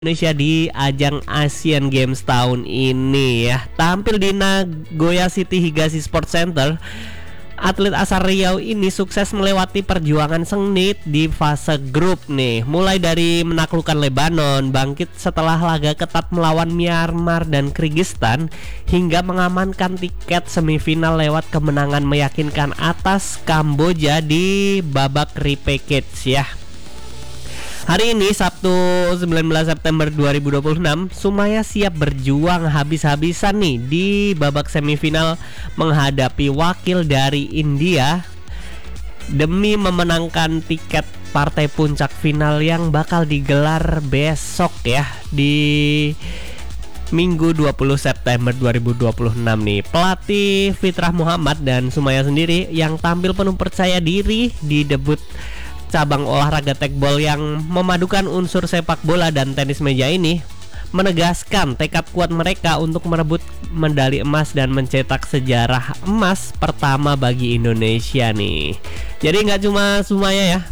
Indonesia di ajang Asian Games tahun ini ya. Tampil di Nagoya City Higashi Sports Center, atlet asal Riau ini sukses melewati perjuangan sengit di fase grup nih. Mulai dari menaklukkan Lebanon, bangkit setelah laga ketat melawan Myanmar dan Kyrgyzstan, hingga mengamankan tiket semifinal lewat kemenangan meyakinkan atas Kamboja di babak repackage ya. Hari ini Sabtu 19 September 2026, Sumaya siap berjuang habis-habisan nih di babak semifinal menghadapi wakil dari India demi memenangkan tiket partai puncak final yang bakal digelar besok ya di Minggu 20 September 2026 nih. Pelatih Fitrah Muhammad dan Sumaya sendiri yang tampil penuh percaya diri di debut cabang olahraga tekbol yang memadukan unsur sepak bola dan tenis meja ini menegaskan tekad kuat mereka untuk merebut medali emas dan mencetak sejarah emas pertama bagi Indonesia nih. Jadi nggak cuma Sumaya ya,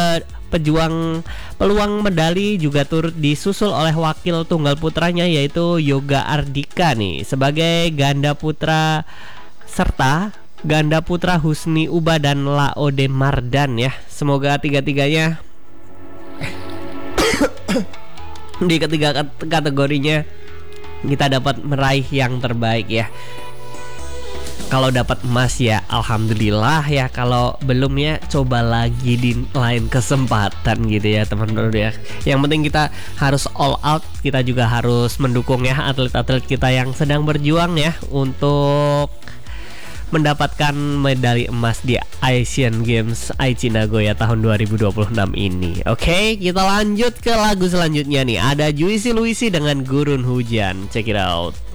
peluang medali juga turut disusul oleh wakil tunggal putranya yaitu Yoga Ardika nih sebagai ganda putra, serta ganda putra Husni Uba dan Laode Mardan ya. Semoga tiga-tiganya di ketiga kategorinya kita dapat meraih yang terbaik ya. Kalau dapat emas ya alhamdulillah ya, kalau belum ya coba lagi di lain kesempatan gitu ya teman-teman ya. Yang penting kita harus all out, kita juga harus mendukung ya atlet-atlet kita yang sedang berjuang ya untuk mendapatkan medali emas di Asian Games Aichi Nagoya tahun 2026 ini. Oke, kita lanjut ke lagu selanjutnya nih. Ada Juicy Luicy dengan Gurun Hujan. Check it out.